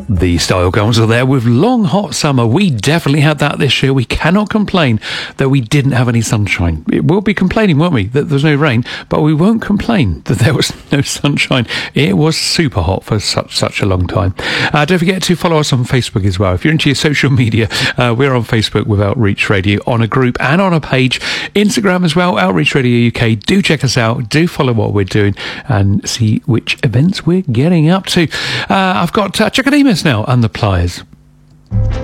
The Style Council there with Long Hot Summer. We definitely had that this year. We cannot complain that we didn't have any sunshine. We'll be complaining, won't we, that there's no rain, but we won't complain that there was no sunshine. It was super hot for such a long time. Don't forget to follow us on Facebook as well. If you're into your social media, we're on Facebook with Outreach Radio on a group and on a page. Instagram as well, Outreach Radio UK. Do check us out. Do follow what we're doing and see which events we're getting up to. I've got Chuck and Amos now and the Pliers.